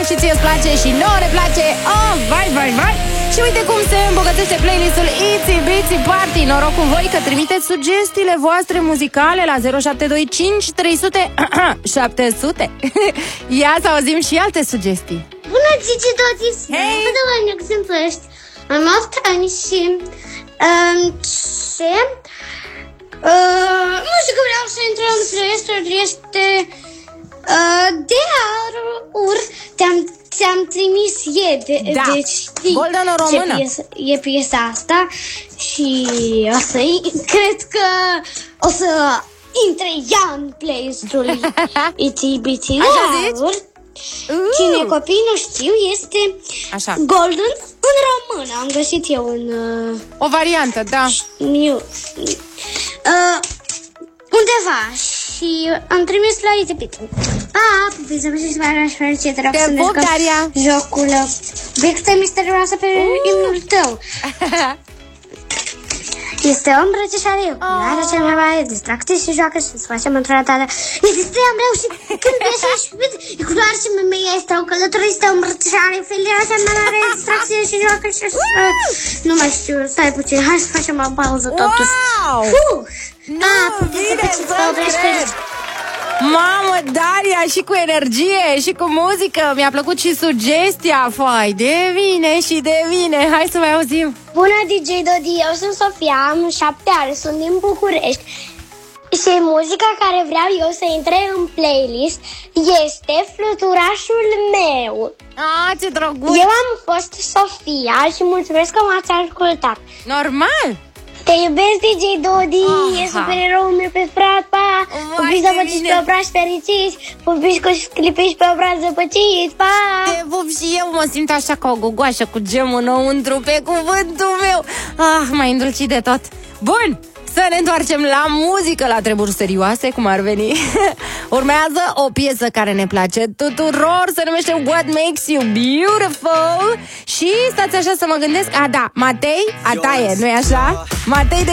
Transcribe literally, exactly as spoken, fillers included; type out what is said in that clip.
și ție îți place și nouă ne place. Oh, vai, vai, vai. Și uite cum se îmbogățește playlistul Itsy Bitsy Party. Noroc cu voi că trimiteți sugestiile voastre muzicale la zero șapte doi cinci trei zero zero șapte zero zero. Ia să auzim și alte sugestii. Bună, Gigi Dodis! Hei! Bună, un exemplu ești. Am opt ani și um, ce uh, nu știu că vreau să intrăm în playlistul este uh, de aur. Te-am Ți-am trimis ieri, da. Deci știi Golden o română. ce piesă, e piesa asta. Și o să cred că o să intre ea în playlistul Itsy Bitsy Aur. Cine copii nu știu este Așa. Golden în română. Am găsit eu în uh, o variantă, da. New, uh, undeva. Și am trimis la Itsy Bitsy. Ah, pupi, să mergeți mai așa fericit. Te pup, Daria. Jocul Bixte misterioasă pe uh. imnul tău. Este o îmbrățișare. Oh. Are cel mai mare distracție și joacă și să facem într-o dată. Este am reușit. Când piesa și e cu doar și memeia este o călătorie, este o îmbrățișare. Felia cea mai mare distracție și joacă și nu mai știu. Stai puțin. Hai să facem o pauză totuși. Wow! Uh. Nu, ah, pupi, bine să cred. Mamă, Daria, și cu energie și cu muzică. Mi-a plăcut și sugestia. Fai, de bine și de bine. Hai să mai auzim. Bună, D J Dodi, eu sunt Sofia, am șapte ani, sunt din București. Și muzica care vreau eu să intre în playlist este Fluturașul meu. Ah, ce drăguț. Eu am fost Sofia și mulțumesc că m-ați ascultat. Normal. Te iubesc, D J Dodi, Aha. e supereroul meu pe strat, pa. Pupiți zăpăciți pe obrazi fericiți, pupiți cu clipiși pe obrazi zăpăciți, pa. Te pup și eu, mă simt așa ca o gogoașă cu gemul înăuntru, pe cuvântul meu. Ah, m-ai îndulcit de tot. Bun, să ne întoarcem la muzică, la treburi serioase, cum ar veni. Urmează o piesă care ne place tuturor, se numește What Makes You Beautiful. Și stați așa să mă gândesc. A, da, Matei, a ta e, nu-i așa? Matei de